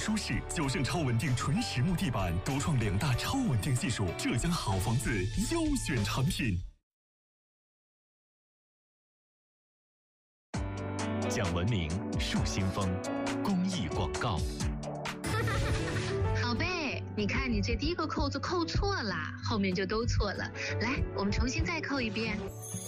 舒适，9盛超稳定纯实木地板，独创2大超稳定系数，浙江好房子优选产品。讲文明树新风，公益广告。 宝贝，你看你这第一个扣子扣错了，后面就都错了。来，我们重新再扣一遍。